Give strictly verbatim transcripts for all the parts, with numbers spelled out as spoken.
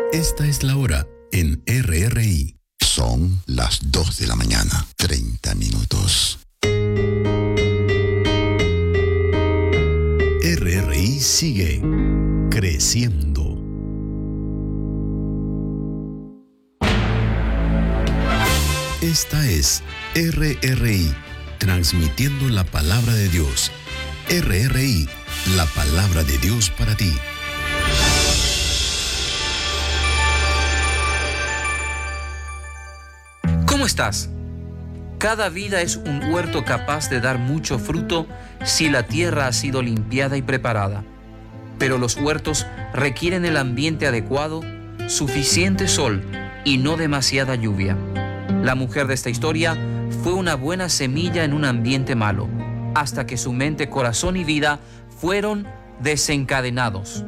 Esta es la hora en R R I. Son las dos de la mañana, treinta minutos. R R I sigue creciendo. Esta es R R I, transmitiendo la palabra de Dios. R R I, la palabra de Dios para ti. ¿Cómo estás? Cada vida es un huerto capaz de dar mucho fruto si la tierra ha sido limpiada y preparada. Pero los huertos requieren el ambiente adecuado, suficiente sol y no demasiada lluvia. La mujer de esta historia fue una buena semilla en un ambiente malo, hasta que su mente, corazón y vida fueron desencadenados.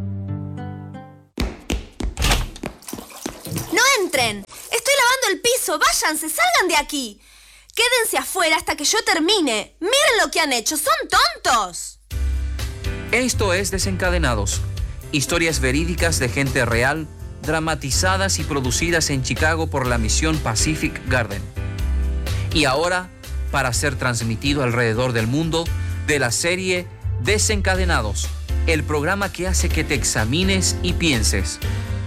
¡No entren! ¡Estoy lavando el piso! ¡Váyanse! ¡Salgan de aquí! Quédense afuera hasta que yo termine. ¡Miren lo que han hecho! ¡Son tontos! Esto es Desencadenados. Historias verídicas de gente real, dramatizadas y producidas en Chicago por la misión Pacific Garden. Y ahora, para ser transmitido alrededor del mundo, de la serie Desencadenados, el programa que hace que te examines y pienses.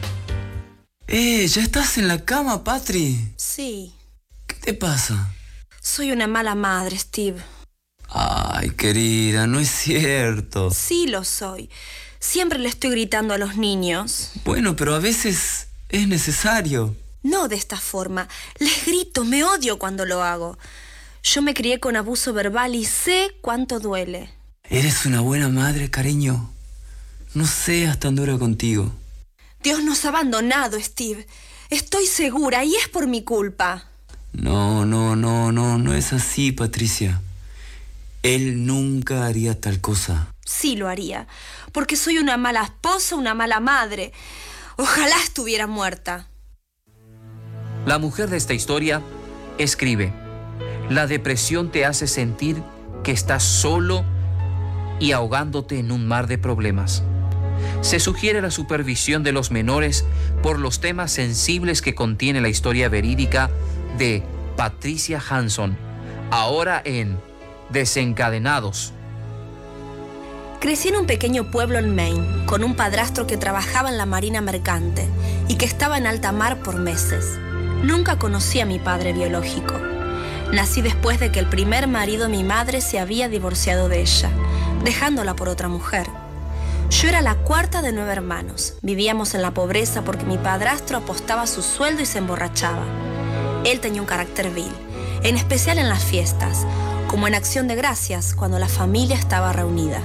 Eh, ¿ya estás en la cama, Patri? Sí. ¿Qué te pasa? Soy una mala madre, Steve. Ay, querida, no es cierto. Sí lo soy. Siempre le estoy gritando a los niños. Bueno, pero a veces es necesario. No de esta forma. Les grito, me odio cuando lo hago. Yo me crié con abuso verbal y sé cuánto duele. Eres una buena madre, cariño. No seas tan dura contigo. Dios nos ha abandonado, Steve. Estoy segura y es por mi culpa. No, no, no, no, no es así, Patricia. Él nunca haría tal cosa. Sí lo haría, porque soy una mala esposa, una mala madre. Ojalá estuviera muerta. La mujer de esta historia escribe: la depresión te hace sentir que estás solo y ahogándote en un mar de problemas. Se sugiere la supervisión de los menores por los temas sensibles que contiene la historia verídica de Patricia Hanson, ahora en Desencadenados. Crecí en un pequeño pueblo en Maine, con un padrastro que trabajaba en la marina mercante y que estaba en alta mar por meses. Nunca conocí a mi padre biológico. Nací después de que el primer marido de mi madre se había divorciado de ella, dejándola por otra mujer. Yo era la cuarta de nueve hermanos. Vivíamos en la pobreza porque mi padrastro apostaba su sueldo y se emborrachaba. Él tenía un carácter vil, en especial en las fiestas, como en Acción de Gracias, cuando la familia estaba reunida.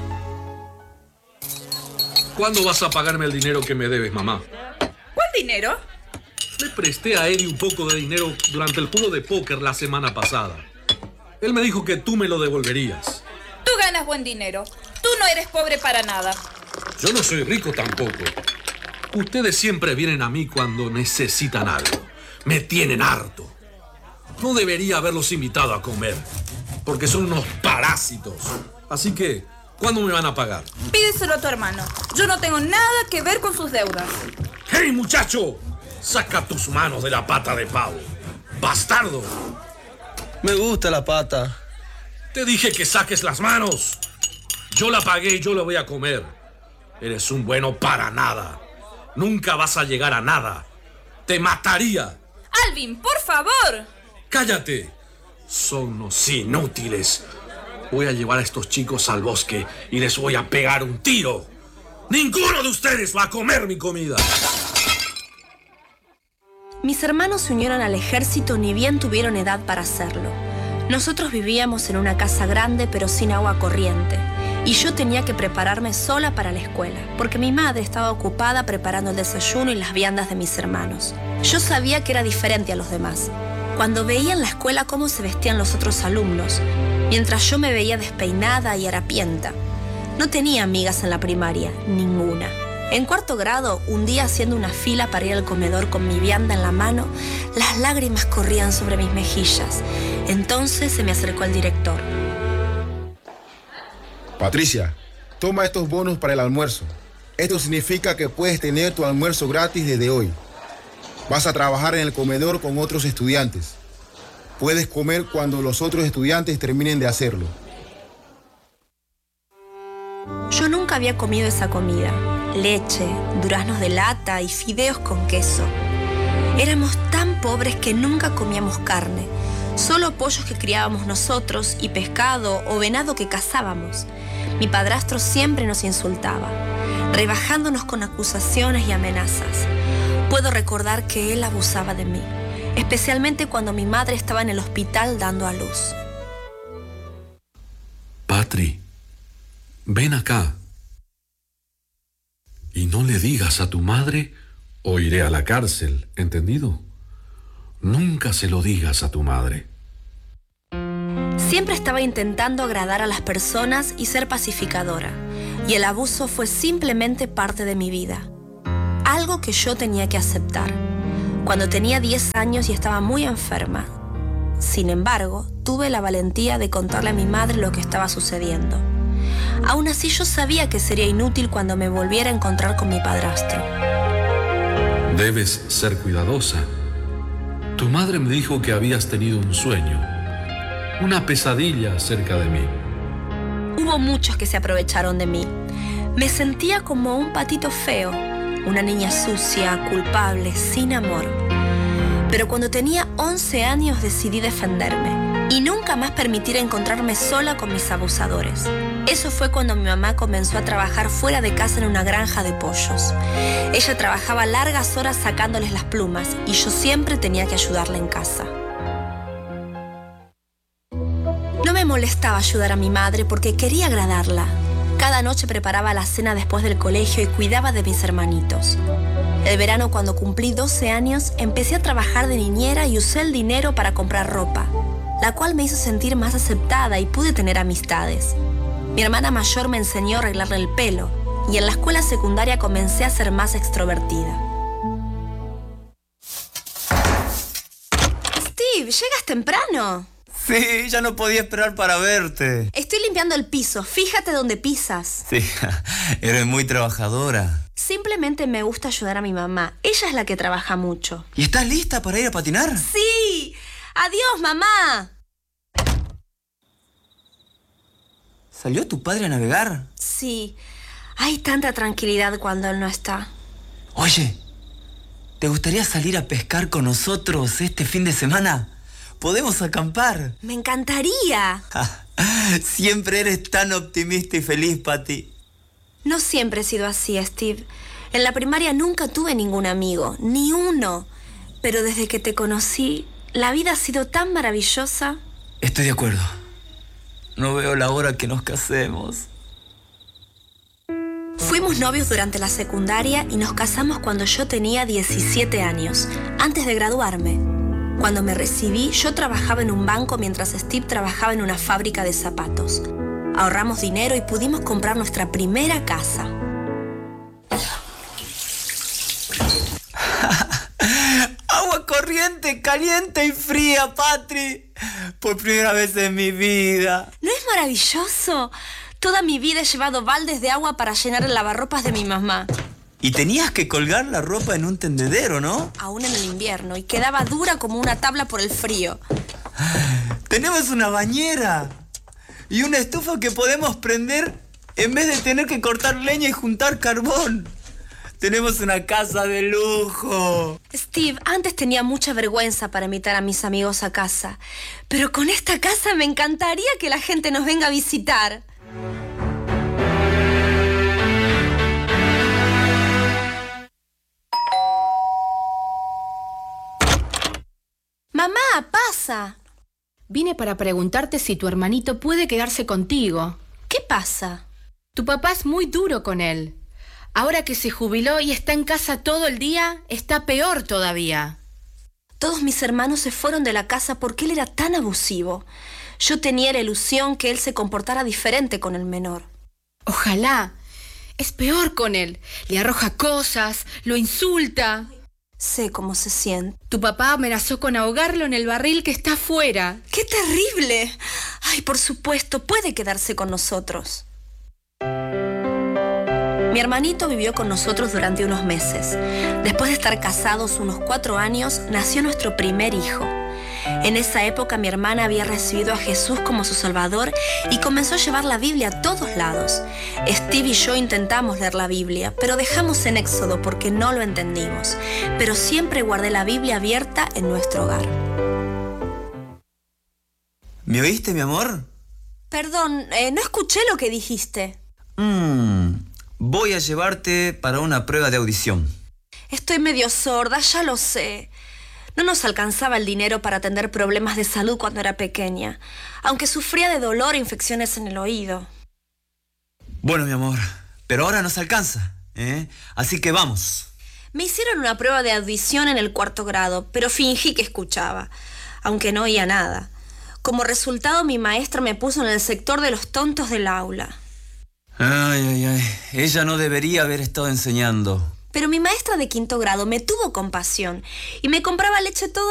¿Cuándo vas a pagarme el dinero que me debes, mamá? ¿Cuál dinero? Le presté a Eddie un poco de dinero durante el juego de póker la semana pasada. Él me dijo que tú me lo devolverías. Tú ganas buen dinero. Tú no eres pobre para nada. Yo no soy rico tampoco. Ustedes siempre vienen a mí cuando necesitan algo. Me tienen harto. No debería haberlos invitado a comer, porque son unos parásitos. Así que, ¿cuándo me van a pagar? Pídeselo a tu hermano. Yo no tengo nada que ver con sus deudas. ¡Hey, muchacho! Saca tus manos de la pata de pavo. ¡Bastardo! Me gusta la pata. Te dije que saques las manos. Yo la pagué y yo la voy a comer. Eres un bueno para nada. Nunca vas a llegar a nada. Te mataría. Alvin, por favor. ¡Cállate! Son unos inútiles. Voy a llevar a estos chicos al bosque y les voy a pegar un tiro. ¡Ninguno de ustedes va a comer mi comida! Mis hermanos se unieron al ejército ni bien tuvieron edad para hacerlo. Nosotros vivíamos en una casa grande pero sin agua corriente. Y yo tenía que prepararme sola para la escuela, porque mi madre estaba ocupada preparando el desayuno y las viandas de mis hermanos. Yo sabía que era diferente a los demás. Cuando veía en la escuela cómo se vestían los otros alumnos, mientras yo me veía despeinada y harapienta. No tenía amigas en la primaria, ninguna. En cuarto grado, un día haciendo una fila para ir al comedor con mi vianda en la mano, las lágrimas corrían sobre mis mejillas. Entonces se me acercó el director. Patricia, toma estos bonos para el almuerzo. Esto significa que puedes tener tu almuerzo gratis desde hoy. Vas a trabajar en el comedor con otros estudiantes. Puedes comer cuando los otros estudiantes terminen de hacerlo. Yo nunca había comido esa comida. Leche, duraznos de lata y fideos con queso. Éramos tan pobres que nunca comíamos carne. Solo pollos que criábamos nosotros y pescado o venado que cazábamos. Mi padrastro siempre nos insultaba, rebajándonos con acusaciones y amenazas. Puedo recordar que él abusaba de mí, especialmente cuando mi madre estaba en el hospital dando a luz. Patri, ven acá. Y no le digas a tu madre o iré a la cárcel, ¿entendido? Nunca se lo digas a tu madre. Siempre estaba intentando agradar a las personas y ser pacificadora, y el abuso fue simplemente parte de mi vida. Algo que yo tenía que aceptar. Cuando tenía diez años y estaba muy enferma. Sin embargo, tuve la valentía de contarle a mi madre lo que estaba sucediendo. Aún así, yo sabía que sería inútil cuando me volviera a encontrar con mi padrastro. Debes ser cuidadosa. Tu madre me dijo que habías tenido un sueño, una pesadilla acerca de mí. Hubo muchos que se aprovecharon de mí. Me sentía como un patito feo, una niña sucia, culpable, sin amor. Pero cuando tenía once años decidí defenderme y nunca más permitir encontrarme sola con mis abusadores. Eso fue cuando mi mamá comenzó a trabajar fuera de casa en una granja de pollos. Ella trabajaba largas horas sacándoles las plumas y yo siempre tenía que ayudarla en casa. No me molestaba ayudar a mi madre porque quería agradarla. Cada noche preparaba la cena después del colegio y cuidaba de mis hermanitos. El verano, cuando cumplí doce años, empecé a trabajar de niñera y usé el dinero para comprar ropa, la cual me hizo sentir más aceptada y pude tener amistades. Mi hermana mayor me enseñó a arreglarle el pelo y en la escuela secundaria comencé a ser más extrovertida. Steve, ¿llegas temprano? Sí, ya no podía esperar para verte. Estoy limpiando el piso, fíjate dónde pisas. Sí, eres muy trabajadora. Simplemente me gusta ayudar a mi mamá, ella es la que trabaja mucho. ¿Y estás lista para ir a patinar? ¡Sí! ¡Adiós, mamá! ¿Salió tu padre a navegar? Sí, hay tanta tranquilidad cuando él no está. Oye, ¿te gustaría salir a pescar con nosotros este fin de semana? ¿Podemos acampar? ¡Me encantaría! Siempre eres tan optimista y feliz, Patty. No siempre he sido así, Steve. En la primaria nunca tuve ningún amigo, ni uno. Pero desde que te conocí, la vida ha sido tan maravillosa. Estoy de acuerdo. No veo la hora que nos casemos. Fuimos novios durante la secundaria y nos casamos cuando yo tenía diecisiete años, antes de graduarme. Cuando me recibí, yo trabajaba en un banco mientras Steve trabajaba en una fábrica de zapatos. Ahorramos dinero y pudimos comprar nuestra primera casa. Agua corriente, caliente y fría, Patri. Por primera vez en mi vida. ¿No es maravilloso? Toda mi vida he llevado baldes de agua para llenar el lavarropas de mi mamá. Y tenías que colgar la ropa en un tendedero, ¿no? Aún en el invierno, y quedaba dura como una tabla por el frío. Tenemos una bañera y una estufa que podemos prender en vez de tener que cortar leña y juntar carbón. Tenemos una casa de lujo. Steve, antes tenía mucha vergüenza para invitar a mis amigos a casa, pero con esta casa me encantaría que la gente nos venga a visitar. Mamá, pasa. Vine para preguntarte si tu hermanito puede quedarse contigo. ¿Qué pasa? Tu papá es muy duro con él. Ahora que se jubiló y está en casa todo el día, está peor todavía. Todos mis hermanos se fueron de la casa porque él era tan abusivo. Yo tenía la ilusión que él se comportara diferente con el menor. Ojalá. Es peor con él. Le arroja cosas, lo insulta. Sé cómo se siente. Tu papá amenazó con ahogarlo en el barril que está afuera. ¡Qué terrible! Ay, por supuesto, puede quedarse con nosotros. Mi hermanito vivió con nosotros durante unos meses. Después de estar casados unos cuatro años, nació nuestro primer hijo. En esa época mi hermana había recibido a Jesús como su Salvador y comenzó a llevar la Biblia a todos lados. Steve y yo intentamos leer la Biblia, pero dejamos en Éxodo porque no lo entendimos. Pero siempre guardé la Biblia abierta en nuestro hogar. ¿Me oíste, mi amor? Perdón, eh, no escuché lo que dijiste. Mm, voy a llevarte para una prueba de audición. Estoy medio sorda, ya lo sé. No nos alcanzaba el dinero para atender problemas de salud cuando era pequeña, aunque sufría de dolor e infecciones en el oído. Bueno, mi amor, pero ahora nos alcanza, ¿eh? Así que vamos. Me hicieron una prueba de audición en el cuarto grado, pero fingí que escuchaba, aunque no oía nada. Como resultado, mi maestra me puso en el sector de los tontos del aula. Ay, ay, ay. Ella no debería haber estado enseñando. Pero mi maestra de quinto grado me tuvo compasión y me compraba leche todo